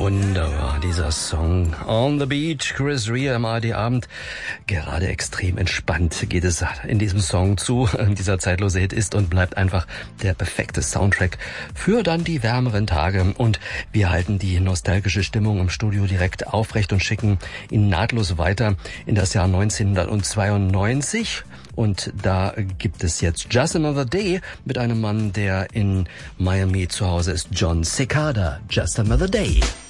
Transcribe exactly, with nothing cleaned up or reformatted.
Wunderbar, dieser Song On the Beach, Chris Rea am A R D-Abend. Gerade extrem entspannt geht es in diesem Song zu. Dieser zeitlose Hit ist und bleibt einfach der perfekte Soundtrack für dann die wärmeren Tage. Und wir halten die nostalgische Stimmung im Studio direkt aufrecht und schicken ihn nahtlos weiter in das Jahr neunzehnhundertzweiundneunzig. Und da gibt es jetzt Just Another Day mit einem Mann, der in Miami zu Hause ist, Jon Secada. Just Another Day.